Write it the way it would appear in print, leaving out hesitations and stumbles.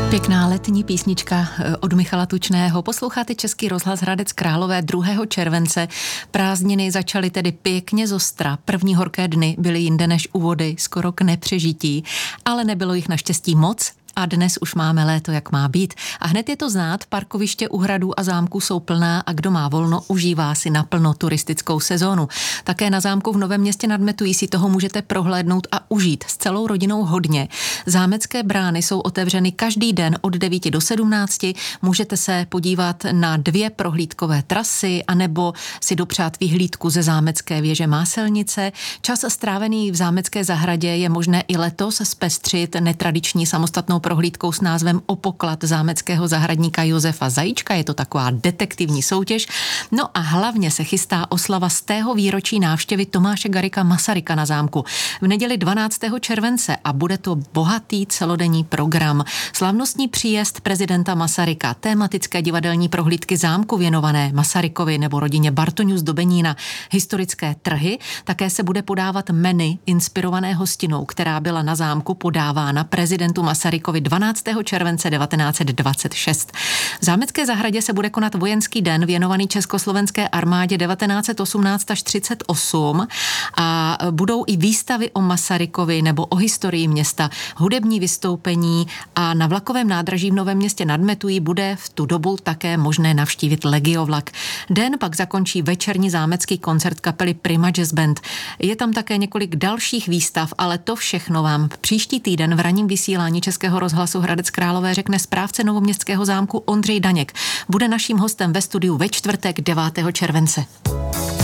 Pěkná letní písnička od Michala Tučného. Posloucháte Český rozhlas Hradec Králové 2. července. Prázdniny začaly tedy pěkně zostra. První horké dny byly jinde než u vody, skoro k nepřežití, ale nebylo jich naštěstí moc. A dnes už máme léto, jak má být. A hned je to znát, parkoviště u hradů a zámků jsou plná a kdo má volno, užívá si naplno turistickou sezónu. Také na zámku v Novém Městě nad Metují si toho můžete prohlédnout a užít s celou rodinou hodně. Zámecké brány jsou otevřeny každý den od 9 do 17. Můžete se podívat na 2 prohlídkové trasy anebo si dopřát výhlídku ze zámecké věže Máselnice. Čas strávený v zámecké zahradě je možné i letos zpestřit netradiční samostatnou prohlídkou s názvem O poklad zámeckého zahradníka Josefa Zajíčka. Je to taková detektivní soutěž. No a hlavně se chystá oslava 100. výročí návštěvy Tomáše Garrigua Masaryka na zámku v neděli 12. července a bude to bohatý celodenní program. Slavnostní příjezd prezidenta Masaryka, tematické divadelní prohlídky zámku věnované Masarykovi nebo rodině Bartoňů z Dobenína, historické trhy, také se bude podávat menu inspirované hostinou, která byla na zámku podávána prezidentu Masarykovi 12. července 1926. V zámecké zahradě se bude konat vojenský den věnovaný československé armádě 1918 až 38 a budou i výstavy o Masarykovi nebo o historii města, hudební vystoupení a na vlakovém nádraží v Novém Městě nad Metují bude v tu dobu také možné navštívit Legiovlak. Den pak zakončí večerní zámecký koncert kapely Prima Jazz Band. Je tam také několik dalších výstav, ale to všechno vám příští týden v ranním vysílání Českého rozhlasu Hradec Králové řekne správce Novoměstského zámku Ondřej Daněk. Bude naším hostem ve studiu ve čtvrtek 9. července.